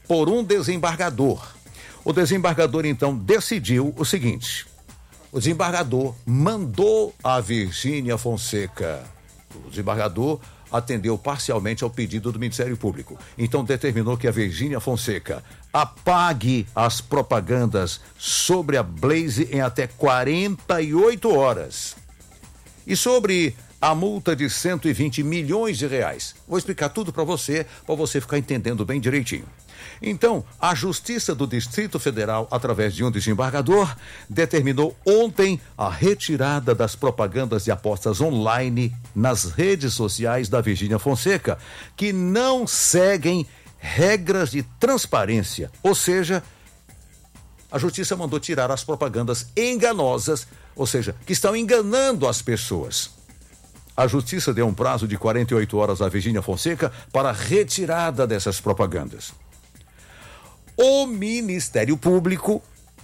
por um desembargador. O desembargador, então, decidiu o seguinte. O desembargador mandou a Virgínia Fonseca. O desembargador atendeu parcialmente ao pedido do Ministério Público. Então determinou que a Virgínia Fonseca apague as propagandas sobre a Blaze em até 48 horas. E sobre a multa de 120 milhões de reais. Vou explicar tudo para você ficar entendendo bem direitinho. Então, a Justiça do Distrito Federal, através de um desembargador, determinou ontem a retirada das propagandas de apostas online nas redes sociais da Virgínia Fonseca, que não seguem regras de transparência. Ou seja, a Justiça mandou tirar as propagandas enganosas, ou seja, que estão enganando as pessoas. A Justiça deu um prazo de 48 horas à Virgínia Fonseca para a retirada dessas propagandas. O Ministério Público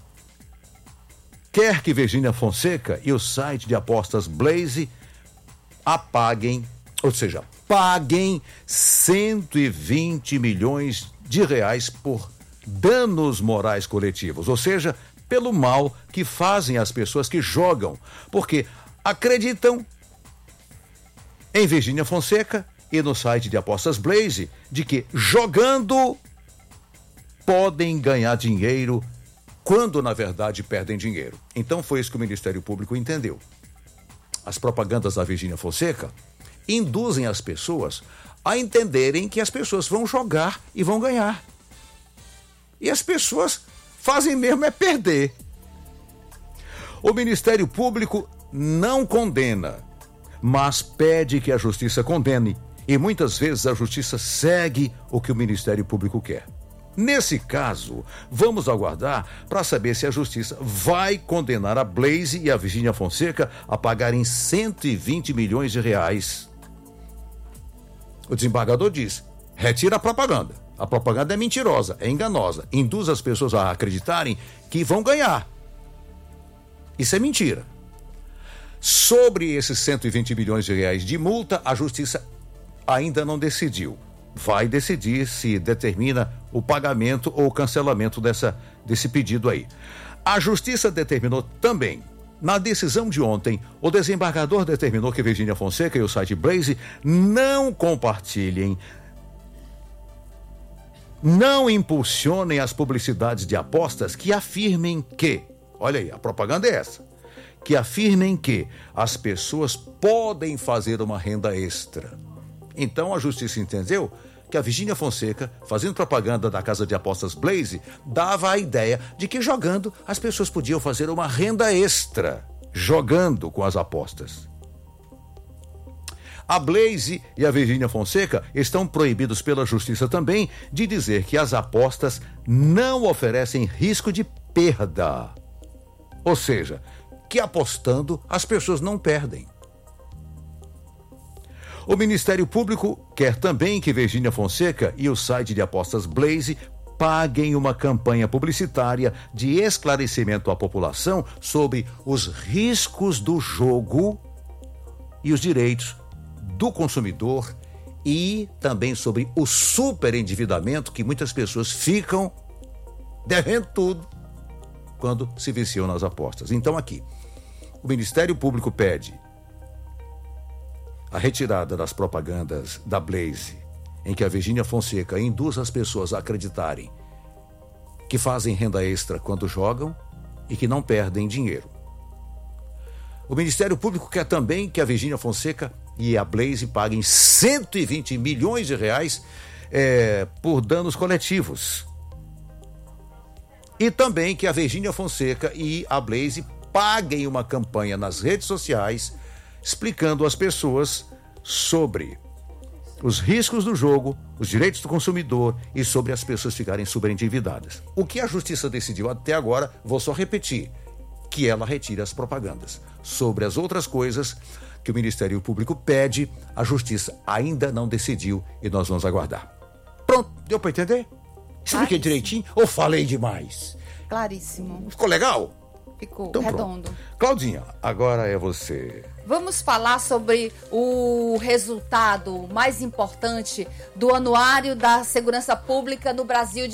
quer que Virgínia Fonseca e o site de apostas Blaze apaguem, ou seja, paguem 120 milhões de reais por danos morais coletivos, ou seja, pelo mal que fazem as pessoas que jogam, porque acreditam em Virgínia Fonseca e no site de apostas Blaze de que jogando podem ganhar dinheiro quando, na verdade, perdem dinheiro. Então foi isso que o Ministério Público entendeu. As propagandas da Virgínia Fonseca induzem as pessoas a entenderem que as pessoas vão jogar e vão ganhar. E as pessoas fazem mesmo é perder. O Ministério Público não condena, mas pede que a Justiça condene. E muitas vezes a Justiça segue o que o Ministério Público quer. Nesse caso, vamos aguardar para saber se a Justiça vai condenar a Blaze e a Virgínia Fonseca a pagarem 120 milhões de reais. O desembargador diz, retira a propaganda. A propaganda é mentirosa, é enganosa, induz as pessoas a acreditarem que vão ganhar. Isso é mentira. Sobre esses 120 milhões de reais de multa, a Justiça ainda não decidiu. Vai decidir se determina o pagamento ou o cancelamento desse pedido aí. A Justiça determinou também, na decisão de ontem, o desembargador determinou que Virgínia Fonseca e o site Blaze não compartilhem, não impulsionem as publicidades de apostas que afirmem que, olha aí, a propaganda é essa, que afirmem que as pessoas podem fazer uma renda extra. Então a Justiça entendeu que a Virgínia Fonseca, fazendo propaganda da casa de apostas Blaze, dava a ideia de que jogando as pessoas podiam fazer uma renda extra, jogando com as apostas. A Blaze e a Virgínia Fonseca estão proibidos pela Justiça também de dizer que as apostas não oferecem risco de perda. Ou seja, que apostando as pessoas não perdem. O Ministério Público quer também que Virgínia Fonseca e o site de apostas Blaze paguem uma campanha publicitária de esclarecimento à população sobre os riscos do jogo e os direitos do consumidor e também sobre o superendividamento que muitas pessoas ficam devendo tudo quando se viciam nas apostas. Então aqui, o Ministério Público pede a retirada das propagandas da Blaze, em que a Virgínia Fonseca induz as pessoas a acreditarem que fazem renda extra quando jogam e que não perdem dinheiro. O Ministério Público quer também que a Virgínia Fonseca e a Blaze paguem 120 milhões de reais por danos coletivos. E também que a Virgínia Fonseca e a Blaze paguem uma campanha nas redes sociais explicando às pessoas sobre os riscos do jogo, os direitos do consumidor e sobre as pessoas ficarem superendividadas. O que a Justiça decidiu até agora, vou só repetir, que ela retire as propagandas. Sobre as outras coisas que o Ministério Público pede, a Justiça ainda não decidiu e nós vamos aguardar. Pronto, deu para entender? Expliquei direitinho ou falei demais? Claríssimo. Ficou legal? Ficou então, redondo. Pronto. Claudinha, agora é você. Vamos falar sobre o resultado mais importante do Anuário da Segurança Pública no Brasil de